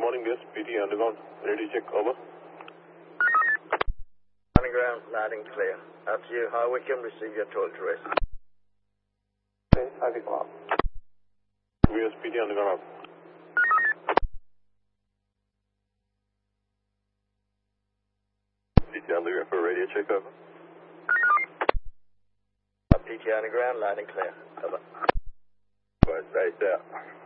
morning, yes. PT underground. Ready, check, over. Underground, loud and clear. Up to you, High Wycombe, receive your total address. Okay, I think up. US PT underground up. PT underground for radio check, over. PT underground, loud and clear. Over. Right, stay out.